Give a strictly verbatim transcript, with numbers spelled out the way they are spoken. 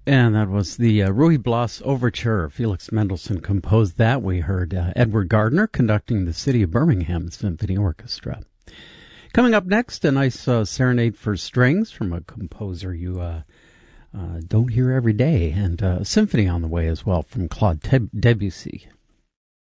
And that was the uh, Ruy Blas Overture. Felix Mendelssohn composed that. We heard uh, Edward Gardner conducting the City of Birmingham Symphony Orchestra. Coming up next, a nice uh, serenade for strings from a composer you uh, uh, don't hear every day, and uh, a symphony on the way as well from Claude Debussy.